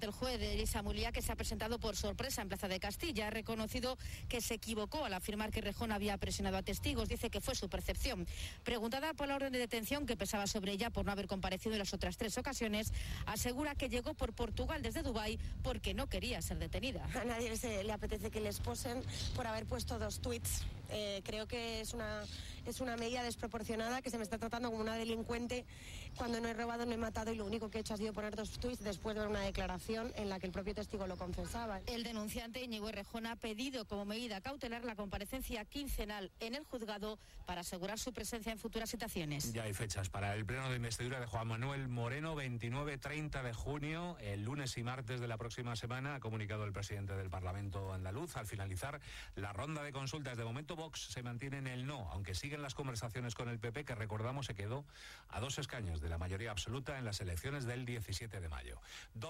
el juez de Elisa Mulía, que se ha presentado por sorpresa en Plaza de Castilla. Ha reconocido que se equivocó al afirmar que Rejón había presionado a testigos. Dice que fue su percepción. Preguntada por la orden de detención que pesaba sobre ella por no haber comparecido en las otras 3 ocasiones, asegura que llegó por Portugal desde Dubái porque no quería ser detenida. A nadie le apetece que le esposen por haber puesto 2 tuits. Creo que es una medida desproporcionada, que se me está tratando como una delincuente cuando no he robado, no he matado, y lo único que he hecho ha sido poner 2 tuits después de una declaración en la que el propio testigo lo confesaba. El denunciante Íñigo Errejón ha pedido como medida cautelar la comparecencia quincenal en el juzgado para asegurar su presencia en futuras citaciones. Ya hay fechas para el pleno de investidura de Juan Manuel Moreno, 29-30 de junio, el lunes y martes de la próxima semana, ha comunicado el presidente del Parlamento andaluz. Al finalizar la ronda de consultas, de momento Vox se mantiene en el no, aunque siguen las conversaciones con el PP, que recordamos se quedó a 2 escaños de la mayoría absoluta en las elecciones del 17 de mayo.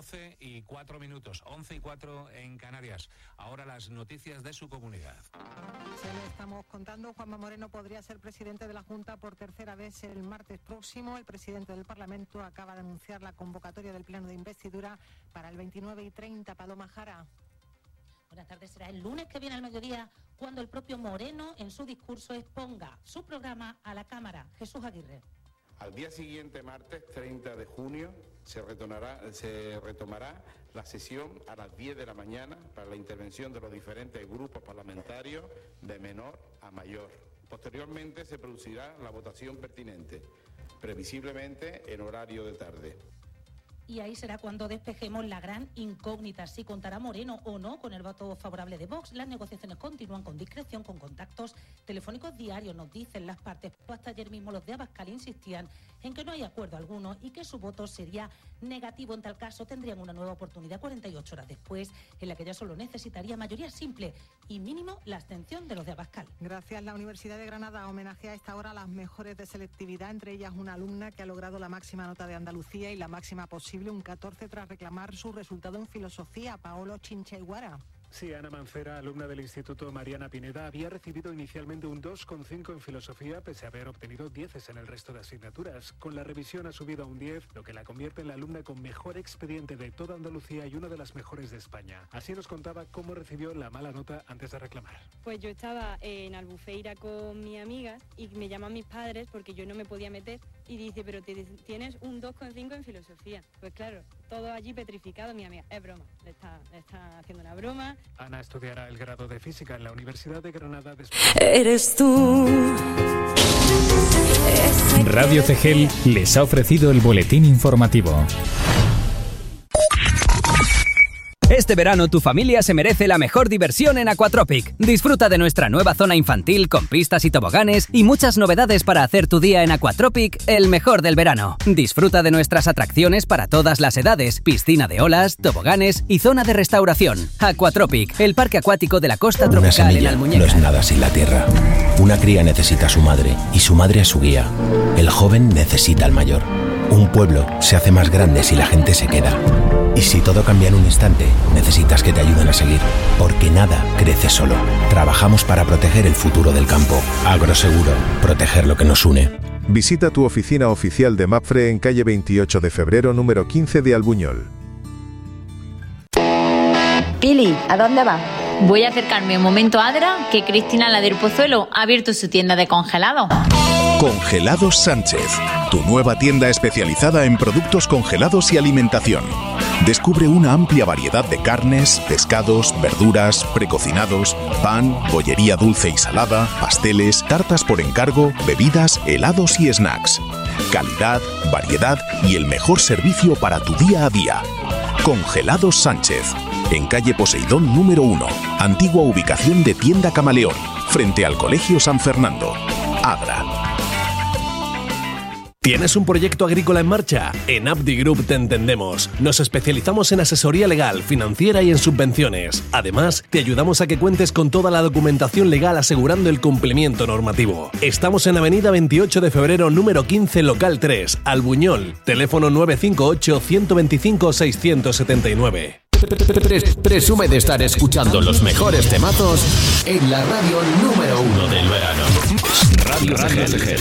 12:04, 11:04 en Canarias. Ahora las noticias de su comunidad. Se le estamos contando, Juanma Moreno podría ser presidente de la Junta por tercera vez el martes próximo. El presidente del Parlamento acaba de anunciar la convocatoria del pleno de investidura para el 29 y 30. Paloma Jara. Buenas tardes. Será el lunes que viene al mediodía cuando el propio Moreno en su discurso exponga su programa a la Cámara. Jesús Aguirre. Al día siguiente, martes 30 de junio, se retomará la sesión a las 10 de la mañana para la intervención de los diferentes grupos parlamentarios de menor a mayor. Posteriormente se producirá la votación pertinente, previsiblemente en horario de tarde. Y ahí será cuando despejemos la gran incógnita, si contará Moreno o no con el voto favorable de Vox. Las negociaciones continúan con discreción, con contactos telefónicos diarios, nos dicen las partes. Hasta ayer mismo los de Abascal insistían en que no hay acuerdo alguno y que su voto sería negativo. En tal caso tendrían una nueva oportunidad 48 horas después, en la que ya solo necesitaría mayoría simple y mínimo la abstención de los de Abascal. Gracias. La Universidad de Granada homenajea a esta hora a las mejores de selectividad, entre ellas una alumna que ha logrado la máxima nota de Andalucía y la máxima posible, un 14, tras reclamar su resultado en filosofía. Paolo Chincheguara. Sí, Ana Mancera, alumna del Instituto Mariana Pineda, había recibido inicialmente un 2,5 en filosofía, pese a haber obtenido 10 en el resto de asignaturas. Con la revisión ha subido a un 10, lo que la convierte en la alumna con mejor expediente de toda Andalucía y una de las mejores de España. Así nos contaba cómo recibió la mala nota antes de reclamar. Pues yo estaba en Albufeira con mi amiga y me llaman mis padres porque yo no me podía meter y dice, pero tienes un 2,5 en filosofía. Pues claro, todo allí petrificado. Mi amiga, es broma, le está haciendo una broma. Ana estudiará el grado de física en la Universidad de Granada. Eres tú. Radio Cegel les ha ofrecido el boletín informativo. Este verano tu familia se merece la mejor diversión en Aquatropic. Disfruta de nuestra nueva zona infantil con pistas y toboganes y muchas novedades para hacer tu día en Aquatropic el mejor del verano. Disfruta de nuestras atracciones para todas las edades, piscina de olas, toboganes y zona de restauración. Aquatropic, el parque acuático de la costa tropical en Almuñécar. No es nada sin la tierra. Una cría necesita a su madre y su madre a su guía. El joven necesita al mayor. Un pueblo se hace más grande si la gente se queda. Y si todo cambia en un instante, necesitas que te ayuden a seguir, porque nada crece solo. Trabajamos para proteger el futuro del campo. Agroseguro, proteger lo que nos une. Visita tu oficina oficial de Mapfre en calle 28 de febrero, número 15 de Albuñol. Pili, ¿a dónde vas? Voy a acercarme un momento a Adra, que Cristina, la del Pozuelo, ha abierto su tienda de congelados. Congelados Sánchez, tu nueva tienda especializada en productos congelados y alimentación. Descubre una amplia variedad de carnes, pescados, verduras, precocinados, pan, bollería dulce y salada, pasteles, tartas por encargo, bebidas, helados y snacks. Calidad, variedad y el mejor servicio para tu día a día. Congelados Sánchez, en calle Poseidón número 1, antigua ubicación de Tienda Camaleón, frente al Colegio San Fernando. Adra. ¿Tienes un proyecto agrícola en marcha? En Abdi Group te entendemos. Nos especializamos en asesoría legal, financiera y en subvenciones. Además, te ayudamos a que cuentes con toda la documentación legal asegurando el cumplimiento normativo. Estamos en Avenida 28 de febrero, número 15, local 3, Albuñol. Teléfono 958-125-679. Presume de estar escuchando los mejores temazos en la radio número 1 del verano. Radio Cegel.